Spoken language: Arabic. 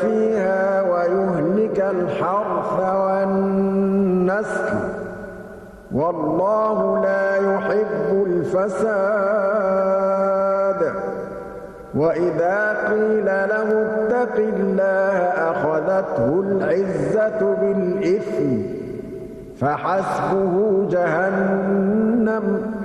فيها ويهلك الحرث والنسل والله لا يحب الفساد وإذا قيل له اتق الله أخذته العزة بالإثم فحسبه جهنم